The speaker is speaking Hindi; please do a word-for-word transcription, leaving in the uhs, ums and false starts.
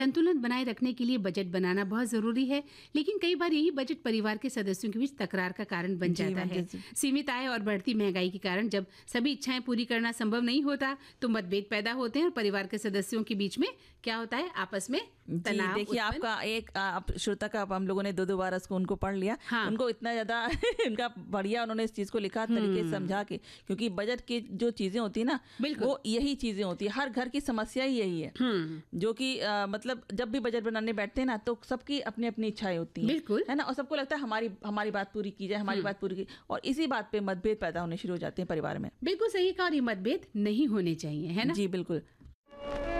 संतुलन बनाए रखने के लिए बजट बनाना बहुत जरूरी है, लेकिन कई बार यही बजट परिवार के सदस्यों के बीच तकरार का कारण बन जी, जाता है। मंजू जी। सीमित आय और बढ़ती महंगाई के कारण जब सभी इच्छाएं पूरी करना संभव नहीं होता तो मतभेद पैदा होते हैं और परिवार के सदस्यों के बीच में क्या होता है, आपस में जी, तनाव देखिए उत्पन्न। आपका एक आ, आप श्रोता का आप हम लोगों ने दो दो बार उसको उनको पढ़ लिया। हाँ। उनको इतना ज़्यादा उनका बढ़िया उन्होंने इस चीज़ को लिखा तरीके से समझा के, क्योंकि बजट की जो चीज़ें होती है ना, बिल्कुल। वो यही चीज़ें होती है। हर घर की समस्या ही यही है, जो कि आ, मतलब जब भी बजट बनाने बैठते हैं ना तो सबकी अपनी अपनी इच्छाएं होती हैं, बिल्कुल। है ना, और सबको लगता है हमारी हमारी बात पूरी की जाए, हमारी बात पूरी की, और इसी बात पे मतभेद पैदा होने शुरू हो जाते हैं परिवार में। बिल्कुल सही कहा, और ये मतभेद नहीं होने चाहिए, है ना। जी बिल्कुल।